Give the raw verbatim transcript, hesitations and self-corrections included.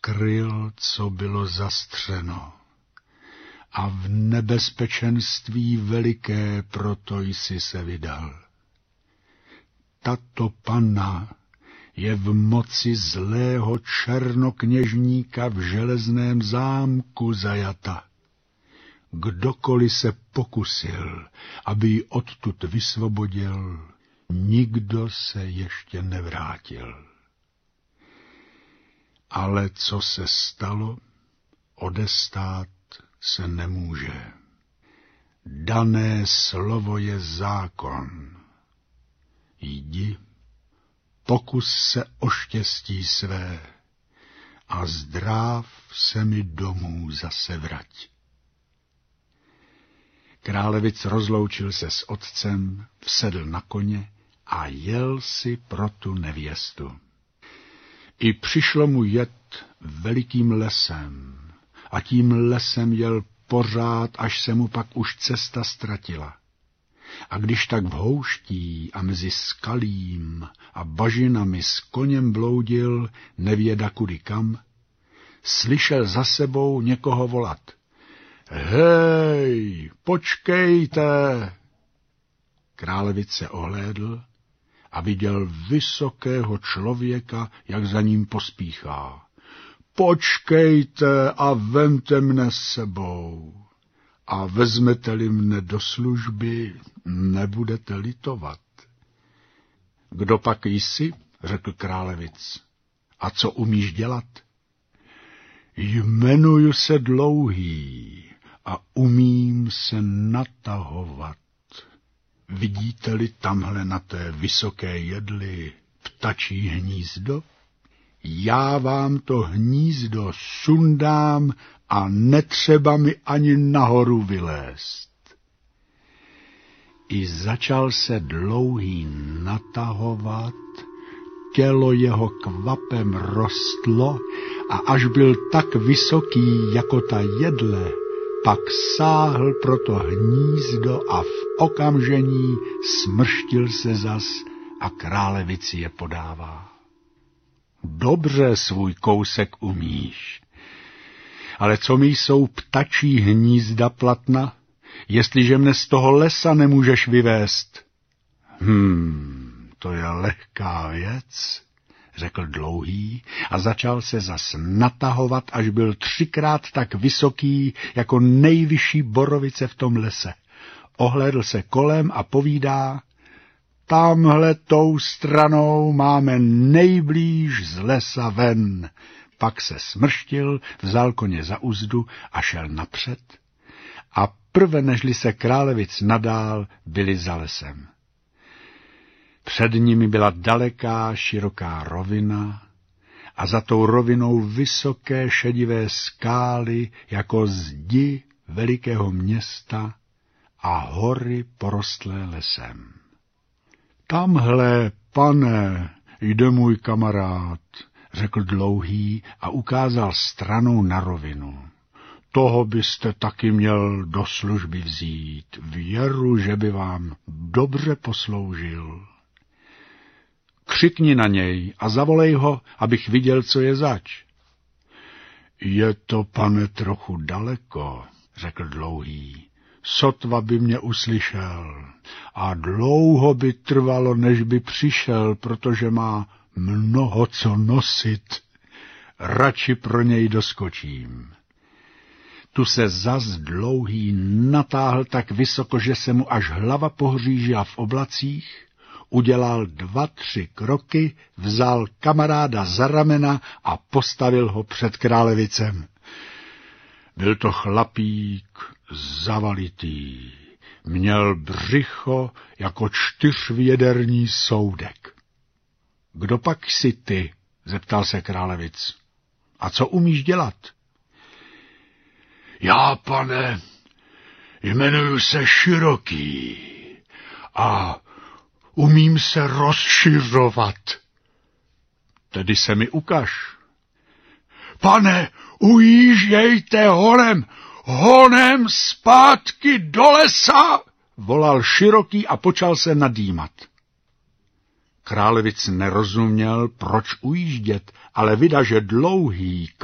zakryl, co bylo zastřeno. A v nebezpečenství veliké proto jsi se vydal. Tato panna je v moci zlého černokněžníka v železném zámku zajata. Kdokoliv se pokusil, aby ji odtud vysvobodil, nikdo se ještě nevrátil. Ale co se stalo, odestát se nemůže. Dané slovo je zákon. Jdi, pokus se o štěstí své a zdráv se mi domů zase vrať. Králevic rozloučil se s otcem, vsedl na koně a jel si pro tu nevěstu. I přišlo mu jet velikým lesem a tím lesem jel pořád, až se mu pak už cesta ztratila. A když tak v houští a mezi skalím a bažinami s koněm bloudil, nevěda kudy kam, slyšel za sebou někoho volat. Hej, počkejte! Králevic se ohlédl a viděl vysokého člověka, jak za ním pospíchá. Počkejte a vemte mne s sebou. A vezmete-li mne do služby, nebudete litovat. Kdo pak jsi, řekl Králevic, a co umíš dělat? Jmenuju se Dlouhý a umím se natahovat. Vidíte-li tamhle na té vysoké jedli ptačí hnízdo? Já vám to hnízdo sundám a netřeba mi ani nahoru vylézt. I začal se Dlouhý natahovat, tělo jeho kvapem rostlo a až byl tak vysoký jako ta jedle, pak sáhl pro to hnízdo a v okamžení smrštil se zas a Králevici je podává. Dobře svůj kousek umíš, ale co mi jsou ptačí hnízda platna, jestliže mne z toho lesa nemůžeš vyvést? Hmm, to je lehká věc, řekl Dlouhý a začal se zas natahovat, až byl třikrát tak vysoký jako nejvyšší borovice v tom lese. Ohlédl se kolem a povídá, tamhle tou stranou máme nejblíž z lesa ven. Pak se smrštil, vzal koně za uzdu a šel napřed. A prve nežli se Králevic nadál, byli za lesem. Před nimi byla daleká, široká rovina a za tou rovinou vysoké šedivé skály jako zdi velikého města a hory porostlé lesem. Tamhle, pane, jde můj kamarád, řekl Dlouhý a ukázal stranou na rovinu. Toho byste taky měl do služby vzít, věru, že by vám dobře posloužil. Křikni na něj a zavolej ho, abych viděl, co je zač. Je to, pane, trochu daleko, řekl Dlouhý. Sotva by mě uslyšel a dlouho by trvalo, než by přišel, protože má mnoho co nosit. Radši pro něj doskočím. Tu se zas Dlouhý natáhl tak vysoko, že se mu až hlava pohřížila v oblacích, udělal dva, tři kroky, vzal kamaráda za ramena a postavil ho před Králevicem. Byl to chlapík zavalitý, měl břicho jako čtyřvěderní soudek. Kdo pak jsi ty? Zeptal se Králevic. A co umíš dělat? Já, pane, jmenuji se Široký a umím se rozšiřovat. Tedy se mi ukaž. Pane, ujíždějte honem, honem zpátky do lesa, volal Široký a počal se nadýmat. Králevic nerozuměl, proč ujíždět, ale vida, že Dlouhý